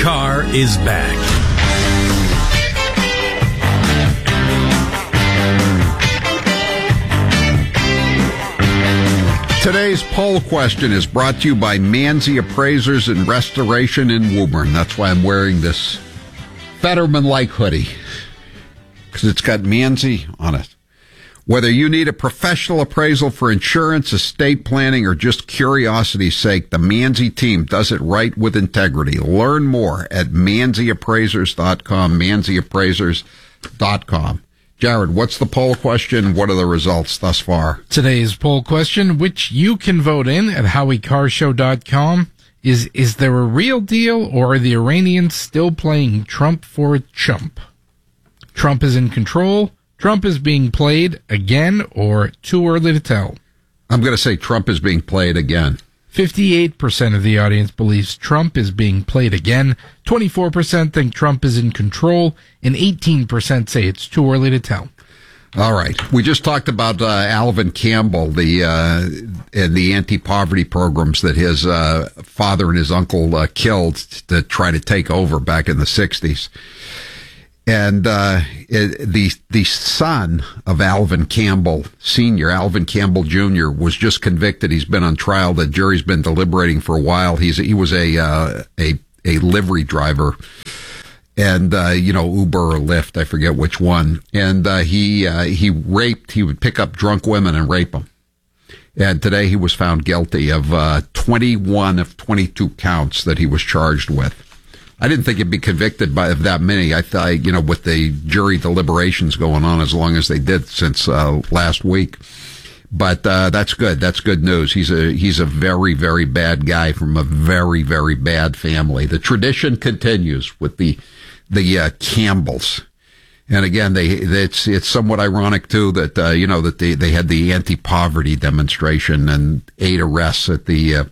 Carr is back. Today's poll question is brought to you by Manzi Appraisers and Restoration in Woburn. That's why I'm wearing this Fetterman-like hoodie, because it's got Manzi on it. Whether you need a professional appraisal for insurance, estate planning, or just curiosity's sake, the Manzi team does it right with integrity. Learn more at manziappraisers.com, manziappraisers.com. Jared, what's the poll question? What are the results thus far? Today's poll question, which you can vote in at HowieCarrShow.com, is there a real deal, or are the Iranians still playing Trump for a chump? Trump is in control. Trump is being played again, or too early to tell? I'm going to say Trump is being played again. 58% of the audience believes Trump is being played again. 24% think Trump is in control, and 18% say it's too early to tell. All right. We just talked about Alvin Campbell, the anti-poverty programs that his father and his uncle killed to try to take over back in the 60s. And the son of Alvin Campbell Sr., Alvin Campbell Jr., was just convicted. He's been on trial. The jury's been deliberating for a while. He was a livery driver, and Uber or Lyft, I forget which one. And he would pick up drunk women and rape them. And today he was found guilty of 21 of 22 counts that he was charged with. I didn't think he'd be convicted of that many. I thought, with the jury deliberations going on as long as they did since last week. But that's good. That's good news. He's a very, very bad guy from a very, very bad family. The tradition continues with the Campbells. And again, it's somewhat ironic too that that they had the anti-poverty demonstration and 8 arrests at the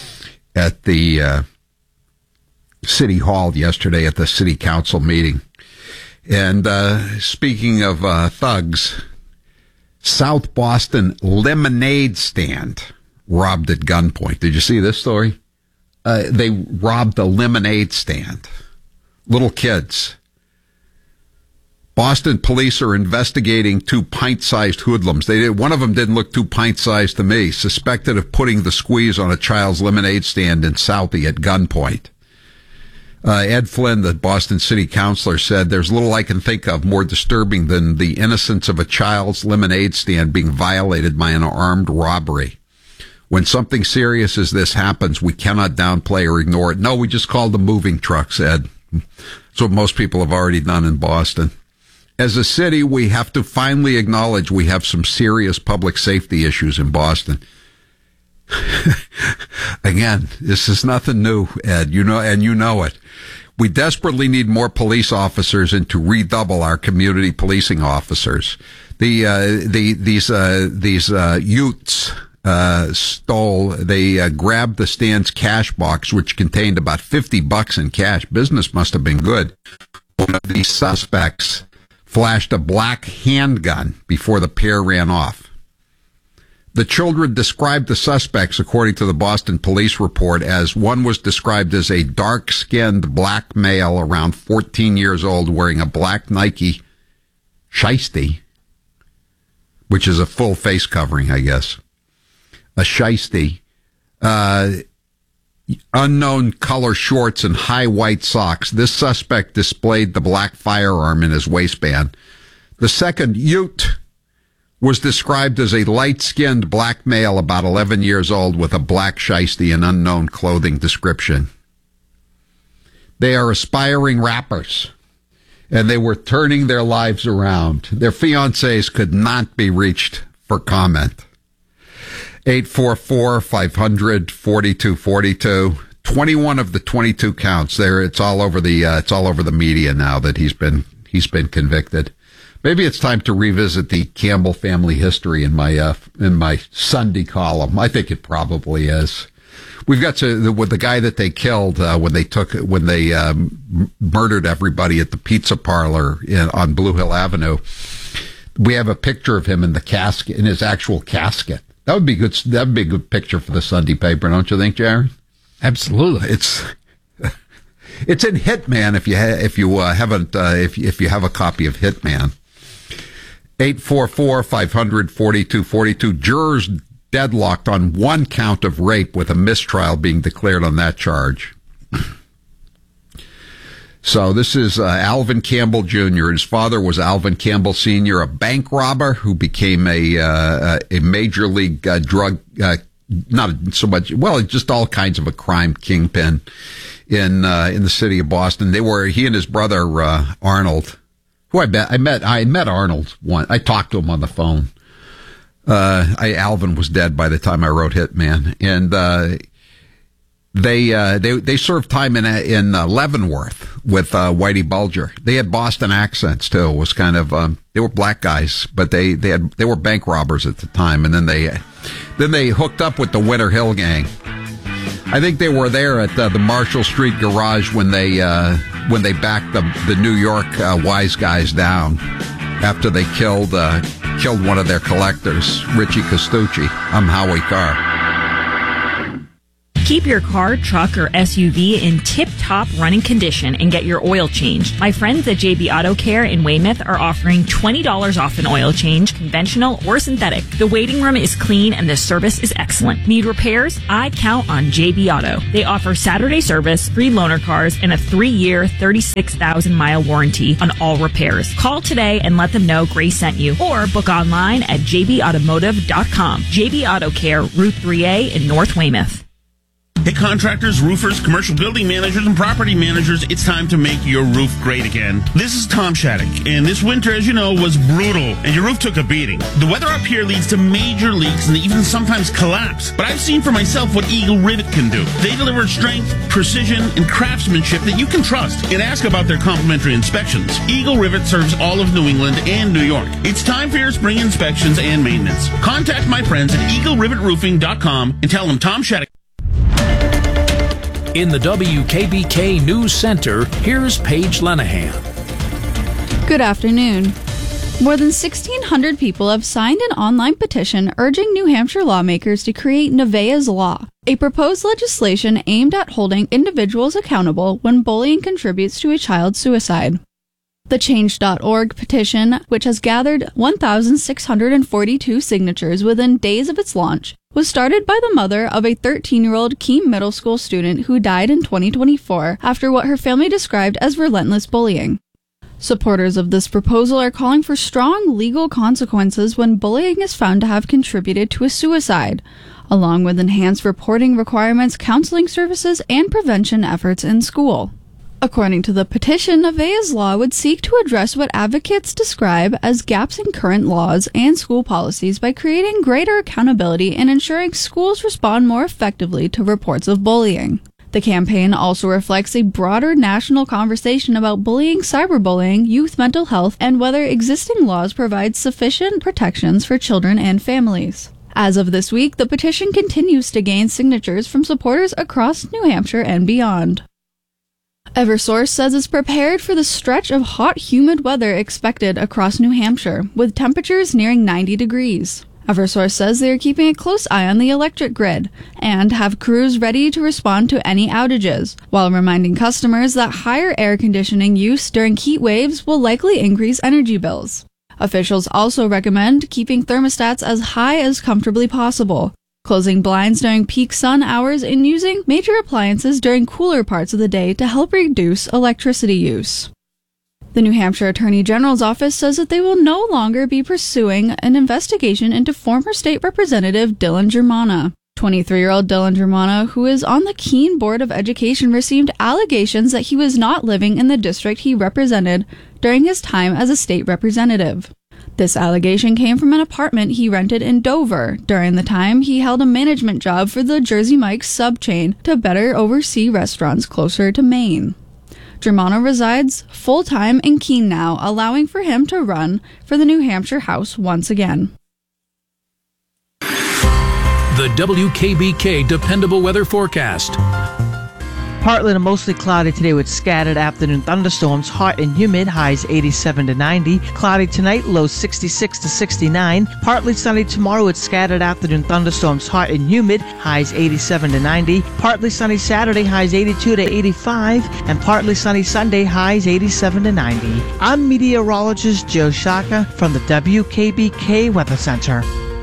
City Hall yesterday at the City Council meeting. And speaking of thugs, South Boston lemonade stand robbed at gunpoint. Did you see this story? They robbed a lemonade stand. Little kids. Boston police are investigating 2 pint-sized hoodlums. One of them didn't look too pint-sized to me, suspected of putting the squeeze on a child's lemonade stand in Southie at gunpoint. Ed Flynn, the Boston City Councilor, said, "There's little I can think of more disturbing than the innocence of a child's lemonade stand being violated by an armed robbery. When something serious as this happens, we cannot downplay or ignore it." No, we just called them moving trucks, Ed. That's what most people have already done in Boston. As a city, we have to finally acknowledge we have some serious public safety issues in Boston. Again, this is nothing new, Ed. You know it. We desperately need more police officers and to redouble our community policing officers. These youths grabbed the stand's cash box, which contained about $50 in cash. Business must have been good. One of these suspects flashed a black handgun before the pair ran off. The children described the suspects, according to the Boston police report, as one was described as a dark-skinned black male around 14 years old wearing a black Nike shiesty, which is a full face covering, I guess. A shiesty, unknown color shorts and high white socks. This suspect displayed the black firearm in his waistband. The second Ute was described as a light-skinned black male about 11 years old with a black shiesty and unknown clothing description. They are aspiring rappers, and they were turning their lives around. Their fiancés could not be reached for comment. 844-500-4242. 21 of the 22 counts there. It's all over the media now that he's been convicted. Maybe it's time to revisit the Campbell family history in my Sunday column. I think it probably is. We've got with the guy that they killed when they murdered everybody at the pizza parlor on Blue Hill Avenue. We have a picture of him in the casket, in his actual casket. That would be good. That'd be a good picture for the Sunday paper, don't you think, Jared? Absolutely. It's in Hitman if you if you have a copy of Hitman. 844-500-4242. Jurors deadlocked on one count of rape with a mistrial being declared on that charge. So this is Alvin Campbell Jr. His father was Alvin Campbell Sr., a bank robber who became a major league drug, not so much, well, just all kinds of a crime kingpin in the city of Boston. He and his brother Arnold, who I met Arnold once. I talked to him on the phone. Alvin was dead by the time I wrote Hitman, and they served time in Leavenworth with Whitey Bulger. They had Boston accents too. It was kind of they were black guys, but they were bank robbers at the time, and then they hooked up with the Winter Hill Gang. I think they were there at the Marshall Street garage when they backed the New York wise guys down after they killed one of their collectors, Richie Costucci. I'm Howie Carr. Keep your car, truck, or SUV in tip-top running condition and get your oil changed. My friends at JB Auto Care in Weymouth are offering $20 off an oil change, conventional or synthetic. The waiting room is clean and the service is excellent. Need repairs? I count on JB Auto. They offer Saturday service, free loaner cars, and a 3-year, 36,000-mile warranty on all repairs. Call today and let them know Grace sent you, or book online at jbautomotive.com. JB Auto Care, Route 3A in North Weymouth. Hey, contractors, roofers, commercial building managers, and property managers, it's time to make your roof great again. This is Tom Shattuck, and this winter, as you know, was brutal, and your roof took a beating. The weather up here leads to major leaks and even sometimes collapse, but I've seen for myself what Eagle Rivet can do. They deliver strength, precision, and craftsmanship that you can trust, and ask about their complimentary inspections. Eagle Rivet serves all of New England and New York. It's time for your spring inspections and maintenance. Contact my friends at EagleRivetRoofing.com and tell them Tom Shattuck. In the WKBK News Center, here's Paige Lenahan. Good afternoon. More than 1,600 people have signed an online petition urging New Hampshire lawmakers to create Nevaeh's Law, a proposed legislation aimed at holding individuals accountable when bullying contributes to a child's suicide. The Change.org petition, which has gathered 1,642 signatures within days of its launch, was started by the mother of a 13-year-old Keene Middle School student who died in 2024 after what her family described as relentless bullying. Supporters of this proposal are calling for strong legal consequences when bullying is found to have contributed to a suicide, along with enhanced reporting requirements, counseling services, and prevention efforts in school. According to the petition, Nevaeh's Law would seek to address what advocates describe as gaps in current laws and school policies by creating greater accountability and ensuring schools respond more effectively to reports of bullying. The campaign also reflects a broader national conversation about bullying, cyberbullying, youth mental health, and whether existing laws provide sufficient protections for children and families. As of this week, the petition continues to gain signatures from supporters across New Hampshire and beyond. Eversource says it's prepared for the stretch of hot, humid weather expected across New Hampshire, with temperatures nearing 90 degrees. Eversource says they are keeping a close eye on the electric grid and have crews ready to respond to any outages, while reminding customers that higher air conditioning use during heat waves will likely increase energy bills. Officials also recommend keeping thermostats as high as comfortably possible, closing blinds during peak sun hours, and using major appliances during cooler parts of the day to help reduce electricity use. The New Hampshire Attorney General's office says that they will no longer be pursuing an investigation into former state representative Dylan Germana. 23-year-old Dylan Germana, who is on the Keene Board of Education, received allegations that he was not living in the district he represented during his time as a state representative. This allegation came from an apartment he rented in Dover during the time he held a management job for the Jersey Mike's sub chain to better oversee restaurants closer to Maine. Germana resides full-time in Keene now, allowing for him to run for the New Hampshire House once again. The WKBK Dependable Weather Forecast. Partly to mostly cloudy today with scattered afternoon thunderstorms, hot and humid, highs 87 to 90. Cloudy tonight, lows 66 to 69. Partly sunny tomorrow with scattered afternoon thunderstorms, hot and humid, highs 87 to 90. Partly sunny Saturday, highs 82 to 85. And partly sunny Sunday, highs 87 to 90. I'm meteorologist Joe Shaka from the WKBK Weather Center.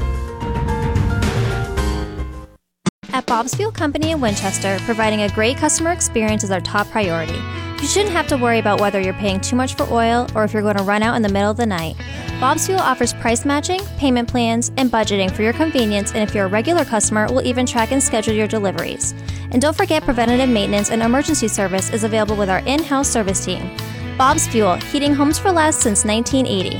At Bob's Fuel Company in Winchester, providing a great customer experience is our top priority. You shouldn't have to worry about whether you're paying too much for oil or if you're going to run out in the middle of the night. Bob's Fuel offers price matching, payment plans, and budgeting for your convenience, and if you're a regular customer, we'll even track and schedule your deliveries. And don't forget, preventative maintenance and emergency service is available with our in-house service team. Bob's Fuel, heating homes for less since 1980.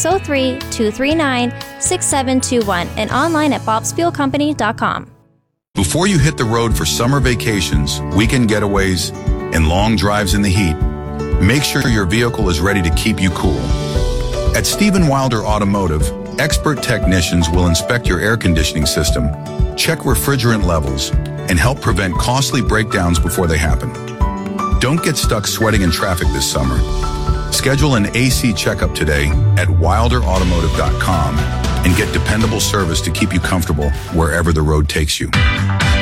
603-239-6721 and online at bobsfuelcompany.com. Before you hit the road for summer vacations, weekend getaways, and long drives in the heat, make sure your vehicle is ready to keep you cool. At Stephen Wilder Automotive, expert technicians will inspect your air conditioning system, check refrigerant levels, and help prevent costly breakdowns before they happen. Don't get stuck sweating in traffic this summer. Schedule an AC checkup today at wilderautomotive.com and get dependable service to keep you comfortable wherever the road takes you.